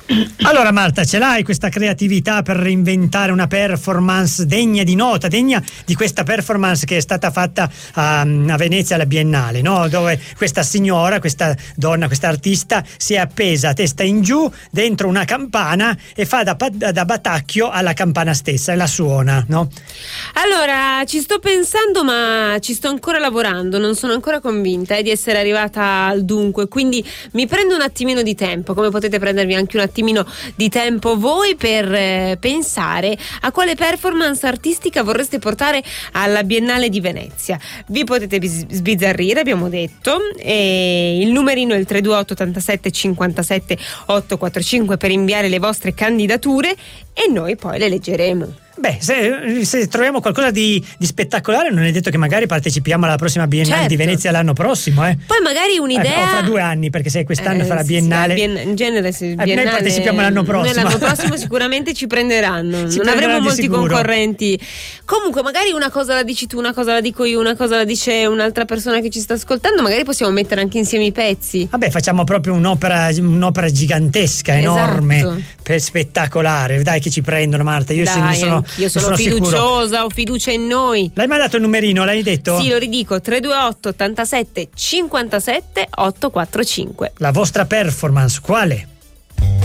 Allora Marta, ce l'hai questa creatività per reinventare una performance degna di nota, degna di questa performance che è stata fatta a Venezia alla Biennale, no? Dove questa signora, questa donna, questa artista si è appesa a testa in giù dentro una campana e fa da batacchio alla campana stessa e la suona, no? Allora, ci sto pensando, ma ci sto ancora lavorando, non sono ancora convinta di essere arrivata al dunque, quindi mi prendo un attimino di tempo, come potete prendervi anche un attimino di tempo voi per pensare a quale performance artistica vorreste portare alla Biennale di Venezia. Vi potete sbizzarrire, abbiamo detto, e il numerino è il 328 87 57 845 per inviare le vostre candidature e noi poi le leggeremo. Beh, se troviamo qualcosa di spettacolare, non è detto che magari partecipiamo alla prossima Biennale di Venezia l'anno prossimo, Poi magari un'idea. O fra 2 anni, perché se quest'anno fa la Biennale. In genere Biennale, noi partecipiamo l'anno prossimo. Noi l'anno prossimo sicuramente ci prenderanno. Non avremo molti concorrenti. Comunque, magari una cosa la dici tu, una cosa la dico io, una cosa la dice un'altra persona che ci sta ascoltando. Magari possiamo mettere anche insieme i pezzi. Vabbè, facciamo proprio un'opera gigantesca, enorme, spettacolare. Dai, che ci prendono, Marta. Io sono fiduciosa, sicuro. Ho fiducia in noi. L'hai mandato il numerino, l'hai detto? Sì, lo ridico, 328 87 57 845. La vostra performance quale?